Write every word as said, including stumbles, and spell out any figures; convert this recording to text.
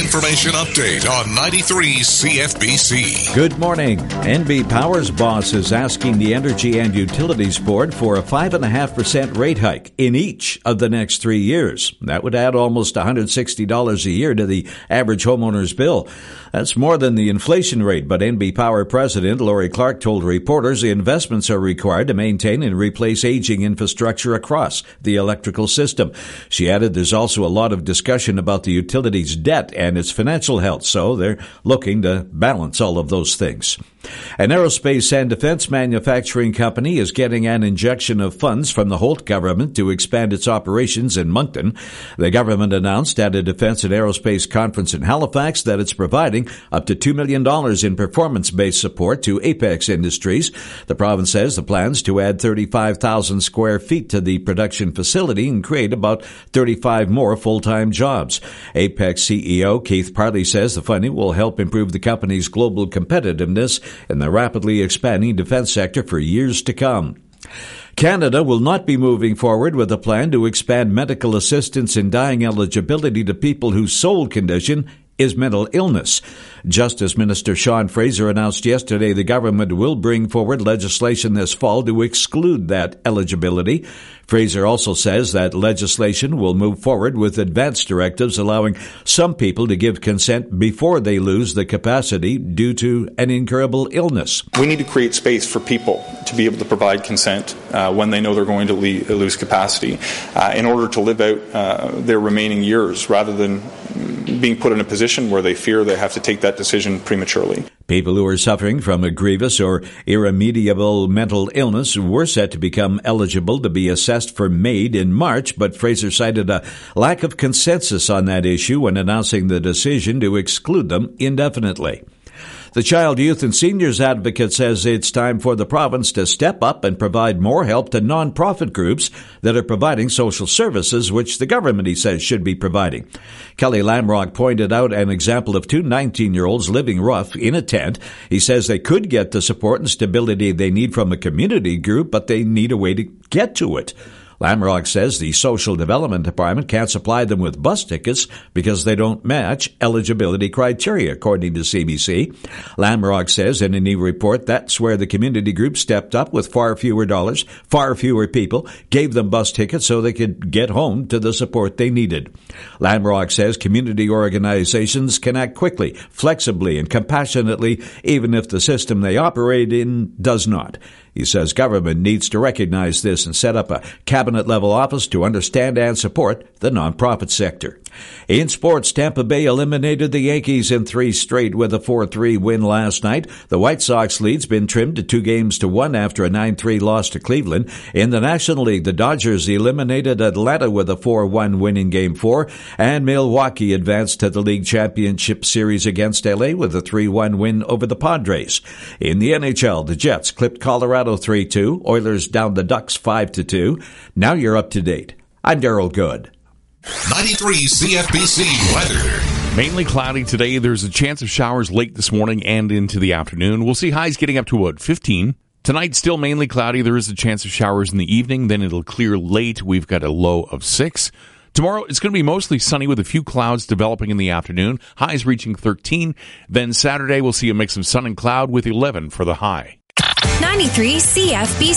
information update on ninety-three C F B C. Good morning. N B Power's boss is asking the Energy and Utilities Board for a five point five percent rate hike in each of the next three years. That would add almost one hundred sixty dollars a year to the average homeowner's bill. That's more than the inflation rate, but N B Power President Lori Clark told reporters the investments are required to maintain and replace aging infrastructure across the electrical system. She added there's also a lot of discussion about the utility's debt and its financial health, so they're looking to balance all of those things. An aerospace and defense manufacturing company is getting an injection of funds from the Holt government to expand its operations in Moncton. The government announced at a defense and aerospace conference in Halifax that it's providing up to two million dollars in performance-based support to Apex Industries. The province says the plans to add thirty-five thousand square feet to the production facility and create about thirty-five more full-time jobs. Apex C E O Keith Parley says the funding will help improve the company's global competitiveness in the rapidly expanding defense sector for years to come. Canada will not be moving forward with a plan to expand medical assistance in dying eligibility to people whose sole condition is mental illness. Justice Minister Sean Fraser announced yesterday the government will bring forward legislation this fall to exclude that eligibility. Fraser also says that legislation will move forward with advance directives allowing some people to give consent before they lose the capacity due to an incurable illness. We need to create space for people to be able to provide consent uh, when they know they're going to le- lose capacity uh, in order to live out uh, their remaining years rather than being put in a position where they fear they have to take that decision prematurely. People who are suffering from a grievous or irremediable mental illness were set to become eligible to be assessed for MAID in March, but Fraser cited a lack of consensus on that issue when announcing the decision to exclude them indefinitely. The Child, Youth and Seniors Advocate says it's time for the province to step up and provide more help to nonprofit groups that are providing social services, which the government, he says, should be providing. Kelly Lamrock pointed out an example of two nineteen-year-olds living rough in a tent. He says they could get the support and stability they need from a community group, but they need a way to get to it. Lamrock says the Social Development Department can't supply them with bus tickets because they don't match eligibility criteria, according to C B C. Lamrock says in a new report that's where the community group stepped up with far fewer dollars, far fewer people, gave them bus tickets so they could get home to the support they needed. Lamrock says community organizations can act quickly, flexibly, and compassionately, even if the system they operate in does not. He says government needs to recognize this and set up a cabinet-level office to understand and support the nonprofit sector. In sports, Tampa Bay eliminated the Yankees in three straight with a four three win last night. The White Sox lead's been trimmed to two games to one after a nine three loss to Cleveland. In the National League, the Dodgers eliminated Atlanta with a four one win in Game four, and Milwaukee advanced to the League Championship Series against L A with a three one win over the Padres. In the N H L, the Jets clipped Colorado three two, Oilers down the Ducks five to two. Now you're up to date. I'm Daryl Good. ninety-three C F B C weather. Mainly cloudy today. There's a chance of showers late this morning and into the afternoon. We'll see highs getting up to what, fifteen. Tonight, still mainly cloudy. There is a chance of showers in the evening. Then it'll clear late. We've got a low of six. Tomorrow, it's going to be mostly sunny with a few clouds developing in the afternoon. Highs reaching thirteen. Then Saturday, we'll see a mix of sun and cloud with eleven for the high. ninety-three C F B C.